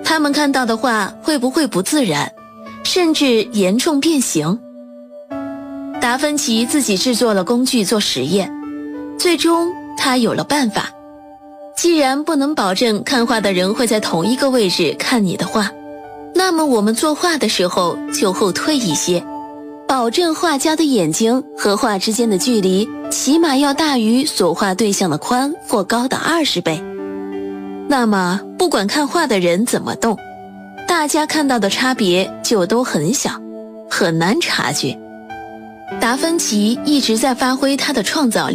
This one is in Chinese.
他们看到的画会不会不自然，甚至严重变形？达芬奇自己制作了工具做实验，最终他有了办法。既然不能保证看画的人会在同一个位置看你的画，那么我们作画的时候就后退一些，保证画家的眼睛和画之间的距离起码要大于所画对象的宽或高的20倍。那么不管看画的人怎么动，大家看到的差别就都很小，很难察觉。达芬奇一直在发挥他的创造力。